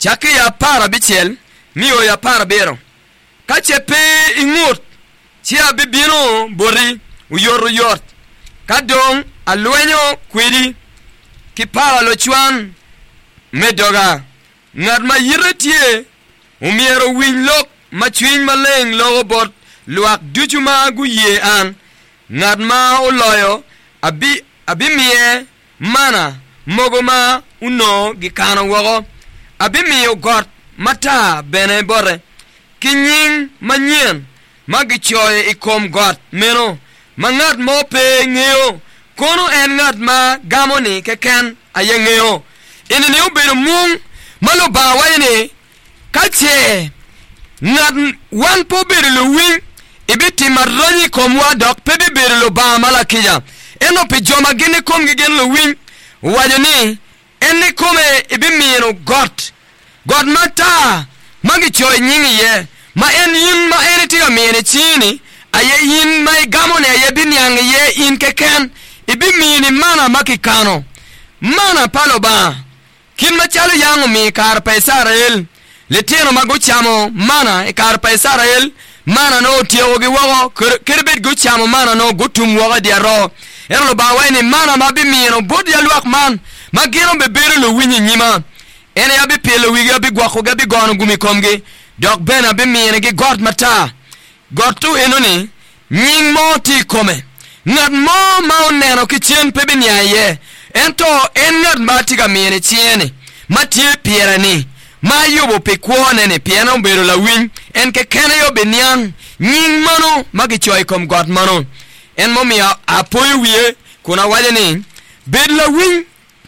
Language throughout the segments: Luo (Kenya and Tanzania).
chake ya para bichel miyo ya para bero ka chepe ingut chia bibino bori uyor yort ka dong alwenyo kwidi ki para lo chwan medoga ngad ma yiretie umiero winlok ma chwin maleng logo bot luak dujuma guye an ngad ma uloyo abi mie mana mogoma uno gikano wogo abi mio got mata bene bore kinyin manyen magichoy ikom got meno mangat mo pe ngeo kono en ngat ma gamoni keken ayengeo ene ne ubero mung malo ba wayne kache ngat wan po berlo win ibiti marani komwa dok pebe berlo ba malakija eno pe joma gene kom gen lo win wajani enne kome ibimiro got mata magi choy nyingi ye ma en yin ma ene tiga mene chini aye yin mai gamone aye binyang ye in keken ibimini mana makikano mana paloba kin machalo yango mi kar paisarel leteno mago chamo mana e kar paisarel mana no tiogi wogo kerbet go chamo mana no gutum wogo diaro ero ba wayne mana mabimino bodi alwak man magiro be bere lo winyi nyima ene ya be pelo wiga be gwako ga be gono gumi komge dok bena be mine ge god mata god tu enoni nying moti kome ngad mo ma oneno kichen pebe nyaye ento engad matiga mine chiene matie pierani ma yobo pe kwone ne piano bero la win en ke kene yo be nyang nying mano magi choy kom god mano en momi apoy wiye kuna wale ni bedla win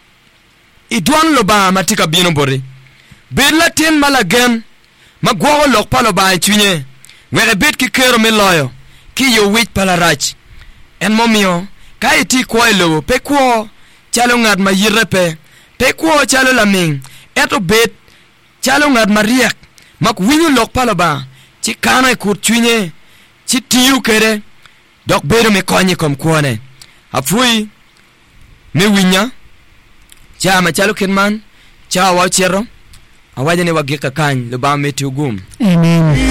idwan lo ba matika bino bore bedla ten malagen magwo lok palo ba chunye were bed ki kero me loyo ki yo wit pala rach en momio kai ti ko elo pe ko chalo ngad ma yirepe pe ko chalo laming eto bed chalo ngad mariak mak winyu lok palo ba chi kana kur chunye chi tiu kere dok bedo me konye kom kuone afui me winya cha ma chalo kenman cha wa chero awaje ne wagika kany lo ba me tugum amen.